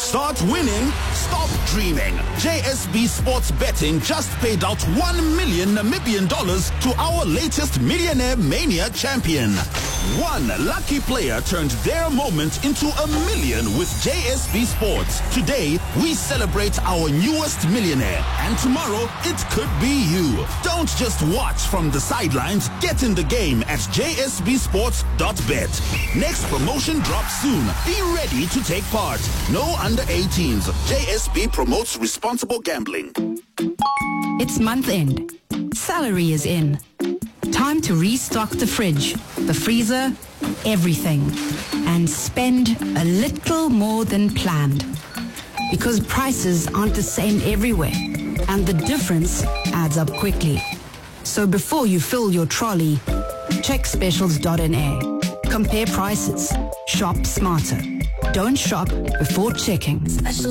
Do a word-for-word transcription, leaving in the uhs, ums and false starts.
Start winning, stop dreaming. J S B Sports Betting just paid out one million Namibian dollars to our latest Millionaire Mania champion. One lucky player turned their moment into a million with J S B Sports. Today, we celebrate our newest millionaire. And tomorrow, it could be you. Don't just watch from the sidelines. Get in the game at j s b sports dot bet. Next promotion drops soon. Be ready to take part. No under eighteens. J S B promotes responsible gambling. It's month end. Salary is in. Time to restock the fridge, the freezer, everything. And spend a little more than planned. Because prices aren't the same everywhere. And the difference adds up quickly. So before you fill your trolley, check specials dot n a. Compare prices. Shop smarter. Don't shop before checking.